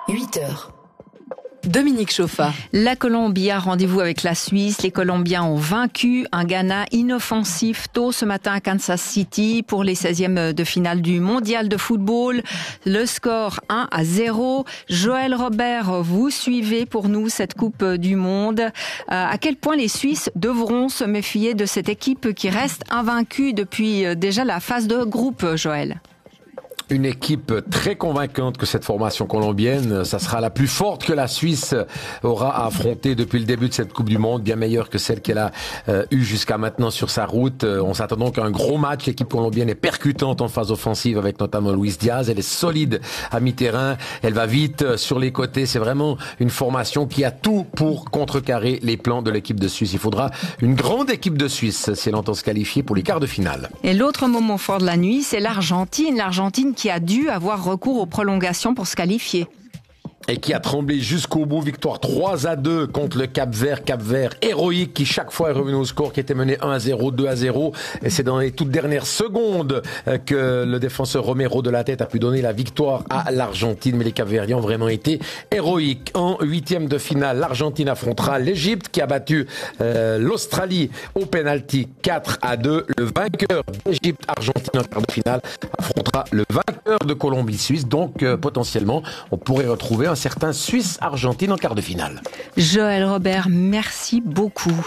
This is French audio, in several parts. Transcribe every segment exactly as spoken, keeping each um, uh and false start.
huit heures. Dominique Chauffa. La Colombie a rendez-vous avec la Suisse. Les Colombiens ont vaincu un Ghana inoffensif tôt ce matin à Kansas City pour les seizièmes de finale du mondial de football. Le score un à zéro. Joël Robert, vous suivez pour nous cette Coupe du Monde. Euh, à quel point les Suisses devront se méfier de cette équipe qui reste invaincue depuis déjà la phase de groupe, Joël? Une équipe très convaincante que cette formation colombienne, ça sera la plus forte que la Suisse aura à affronter depuis le début de cette Coupe du Monde, bien meilleure que celle qu'elle a euh, eue jusqu'à maintenant sur sa route. On s'attend donc à un gros match. L'équipe colombienne est percutante en phase offensive avec notamment Luis Diaz. Elle est solide à mi-terrain. Elle va vite sur les côtés. C'est vraiment une formation qui a tout pour contrecarrer les plans de l'équipe de Suisse. Il faudra une grande équipe de Suisse si elle entend se qualifier pour les quarts de finale. Et l'autre moment fort de la nuit, c'est l'Argentine. L'Argentine qui a dû avoir recours aux prolongations pour se qualifier. Et qui a tremblé jusqu'au bout. Victoire trois à deux contre le Cap-Vert. Cap-Vert héroïque qui chaque fois est revenu au score, qui était mené un à zéro, deux à zéro. Et c'est dans les toutes dernières secondes que le défenseur Romero de la tête a pu donner la victoire à l'Argentine. Mais les Cap-Verdiens ont vraiment été héroïques. En huitième de finale, l'Argentine affrontera l'Égypte qui a battu euh, l'Australie au penalty quatre à deux. Le vainqueur d'Égypte-Argentine en quart de finale affrontera le vainqueur de Colombie-Suisse. Donc euh, potentiellement, on pourrait retrouver un certain Suisse-Argentine en quart de finale. Joël Robert, merci beaucoup.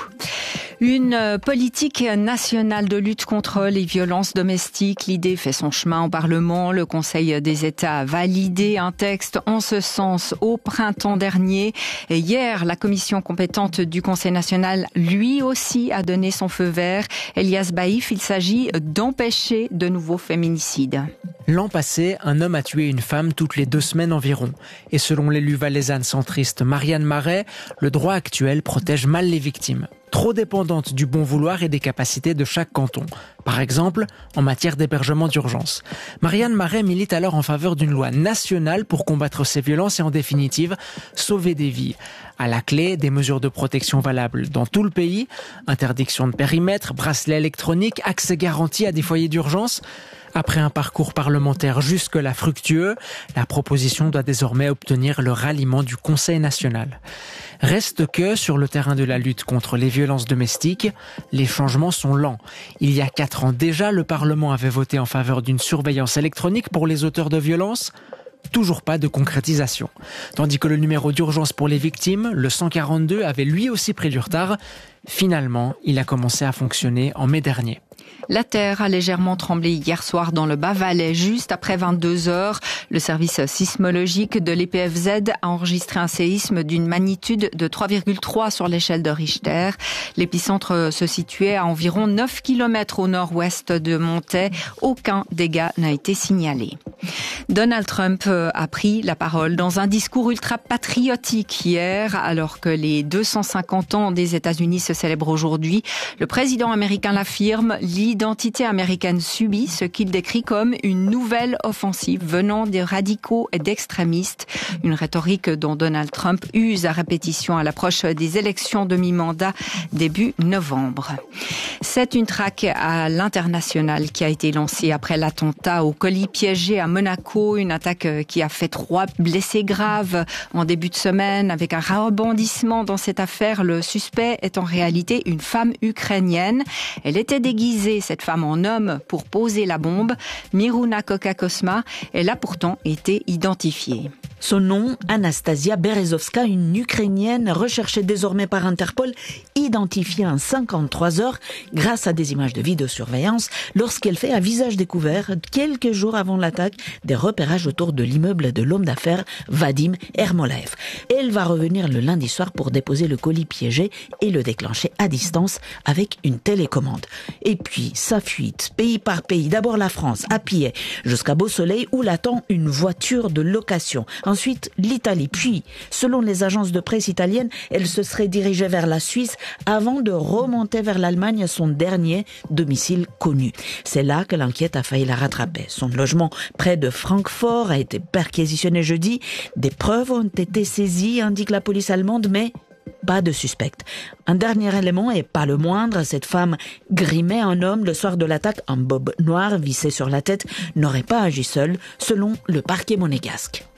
Une politique nationale de lutte contre les violences domestiques. L'idée fait son chemin au Parlement. Le Conseil des États a validé un texte en ce sens au printemps dernier. Et hier, la commission compétente du Conseil national, lui aussi, a donné son feu vert. Elias Baïf, il s'agit d'empêcher de nouveaux féminicides. L'an passé, un homme a tué une femme toutes les deux semaines environ. Et selon l'élue valaisanne centriste Marianne Marais, le droit actuel protège mal les victimes, trop dépendantes du bon vouloir et des capacités de chaque canton. Par exemple, en matière d'hébergement d'urgence. Marianne Marais milite alors en faveur d'une loi nationale pour combattre ces violences et en définitive, sauver des vies. À la clé, des mesures de protection valables dans tout le pays, interdiction de périmètre, bracelet électronique, accès garanti à des foyers d'urgence. Après un parcours parlementaire jusque-là fructueux, la proposition doit désormais obtenir le ralliement du Conseil national. Reste que, sur le terrain de la lutte contre les violences domestiques, les changements sont lents. Il y a quatre ans déjà, le Parlement avait voté en faveur d'une surveillance électronique pour les auteurs de violences. Toujours pas de concrétisation. Tandis que le numéro d'urgence pour les victimes, le cent quarante-deux, avait lui aussi pris du retard. Finalement, il a commencé à fonctionner en mai dernier. La terre a légèrement tremblé hier soir dans le Bas-Valais, juste après vingt-deux heures. Le service sismologique de l'E P F Z a enregistré un séisme d'une magnitude de trois virgule trois sur l'échelle de Richter. L'épicentre se situait à environ neuf kilomètres au nord-ouest de Montaix. Aucun dégât n'a été signalé. Donald Trump a pris la parole dans un discours ultra-patriotique hier, alors que les deux cent cinquante ans des États-Unis se célèbrent aujourd'hui. Le président américain l'affirme, l'identité américaine subit ce qu'il décrit comme une nouvelle offensive venant des radicaux et d'extrémistes. Une rhétorique dont Donald Trump use à répétition à l'approche des élections de mi-mandat début novembre. C'est une traque à l'international qui a été lancée après l'attentat au colis piégé à Monaco, une attaque qui a fait trois blessés graves en début de semaine. Avec un rebondissement dans cette affaire, le suspect est en réalité une femme ukrainienne. Elle était déguisée, cette femme, en homme pour poser la bombe. Miruna Kokakosma, elle a pourtant été identifiée. Son nom, Anastasia Berezovska, une Ukrainienne recherchée désormais par Interpol, identifiée en cinquante-trois heures grâce à des images de vidéosurveillance lorsqu'elle fait à visage découvert, quelques jours avant l'attaque, des repérages autour de l'immeuble de l'homme d'affaires Vadim Ermolaev. Elle va revenir le lundi soir pour déposer le colis piégé et le déclencher à distance avec une télécommande. Et puis, sa fuite, pays par pays, d'abord la France, à pied, jusqu'à Beau-Soleil où l'attend une voiture de location. Ensuite, l'Italie. Puis, selon les agences de presse italiennes, elle se serait dirigée vers la Suisse avant de remonter vers l'Allemagne, son dernier domicile connu. C'est là que l'enquête a failli la rattraper. Son logement près de Francfort a été perquisitionné jeudi. Des preuves ont été saisies, indique la police allemande, mais pas de suspect. Un dernier élément, et pas le moindre, cette femme grimée en homme le soir de l'attaque, un bob noir vissé sur la tête, n'aurait pas agi seule, selon le parquet monégasque.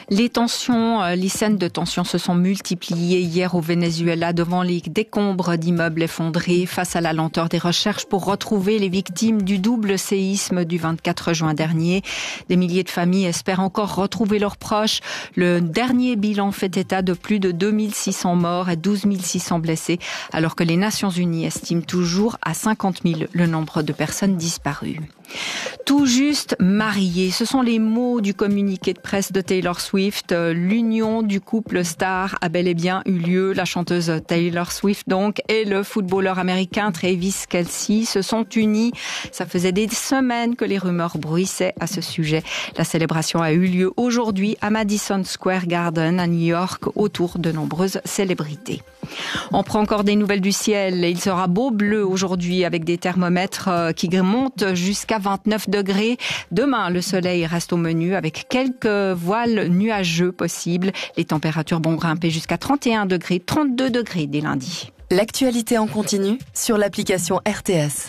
Les tensions, les scènes de tension se sont multipliées hier au Venezuela devant les décombres d'immeubles effondrés face à la lenteur des recherches pour retrouver les victimes du double séisme du vingt-quatre juin dernier. Des milliers de familles espèrent encore retrouver leurs proches. Le dernier bilan fait état de plus de deux mille six cents morts et douze mille six cents blessés, alors que les Nations Unies estiment toujours à cinquante mille le nombre de personnes disparues. Tout juste marié, ce sont les mots du communiqué de presse de Taylor Swift. L'union du couple star a bel et bien eu lieu. La chanteuse Taylor Swift donc et le footballeur américain Travis Kelce se sont unis. Ça faisait des semaines que les rumeurs bruissaient à ce sujet. La célébration a eu lieu aujourd'hui à Madison Square Garden à New York autour de nombreuses célébrités. On prend encore des nouvelles du ciel. Il sera beau bleu aujourd'hui avec des thermomètres qui montent jusqu'à vingt-neuf degrés. Demain, le soleil reste au menu avec quelques voiles nuageux possibles. Les températures vont grimper jusqu'à trente et un degrés, trente-deux degrés dès lundi. L'actualité en continu sur l'application R T S.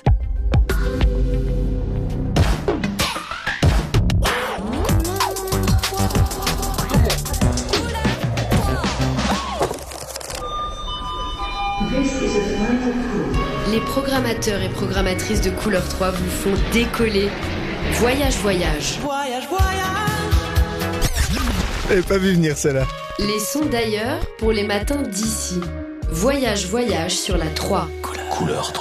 Les programmateurs et programmatrices de Couleur trois vous font décoller. Voyage, voyage. Voyage, voyage. J'avais pas vu venir celle-là. Les sons d'ailleurs pour les matins d'ici. Voyage, voyage sur la trois. Couleur trois.